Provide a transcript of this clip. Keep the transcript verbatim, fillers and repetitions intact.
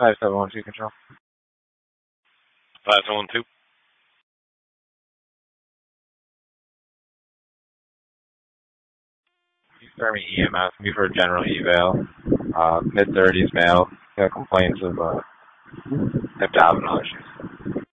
five seven one two control. five seven one two. Fermi E M S, me for a general eval. Uh, mid thirties male. Got complaints of uh, abdominal issues.